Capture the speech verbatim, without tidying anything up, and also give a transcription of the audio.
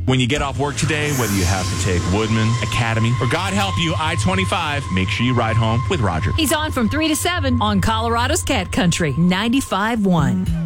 When you get off work today, whether you have to take Woodman, Academy, or God help you, I twenty-five, make sure you ride home with Roger. He's on from three to seven on Colorado's Cat Country ninety-five point one.